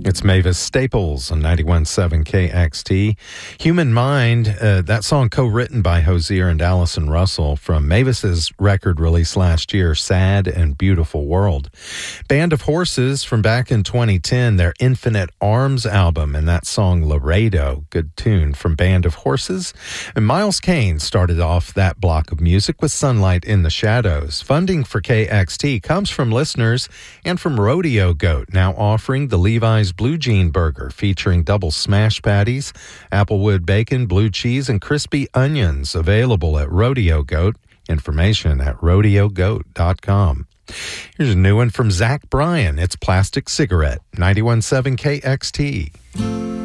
It's Mavis Staples on 91.7 KXT. Human Mind, that song co-written by Hozier and Allison Russell from Mavis's record released last year, Sad and Beautiful World. Band of Horses from back in 2010, their Infinite Arms album, and that song Laredo, good tune from Band of Horses. And Miles Kane started off that block of music with Sunlight in the Shadows. Funding for KXT comes from listeners and from Rodeo Goat, now offering the Levi's Blue Jean Burger featuring double smash patties, applewood bacon, blue cheese, and crispy onions, available at Rodeo Goat. Information at rodeogoat.com. Here's a new one from Zach Bryan. It's Plastic Cigarette, 91.7 KXT.